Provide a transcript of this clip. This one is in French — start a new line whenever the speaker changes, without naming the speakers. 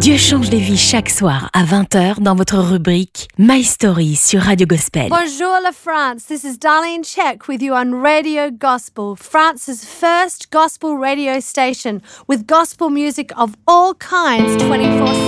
Dieu change les vies chaque soir à 20h dans votre rubrique My Story sur Radio Gospel.
Bonjour la France, this is Darlene Check with you on Radio Gospel, France's first gospel radio station with gospel music of all kinds 24/7.